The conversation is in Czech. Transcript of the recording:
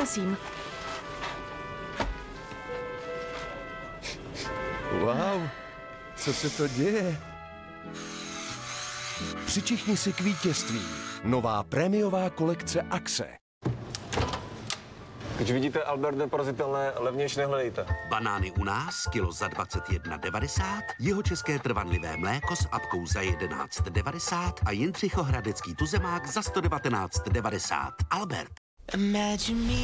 souhlasím. Wow, co se to děje? Přičichni si k vítězství. Nová prémiová kolekce Axe. Když vidíte Albert neporazitelné, levnější nehledejte. Banány u nás, kilo za 21,90, jihočeské trvanlivé mléko s apkou za 11,90 a Jindřichohradecký tuzemák za 119,90. Albert.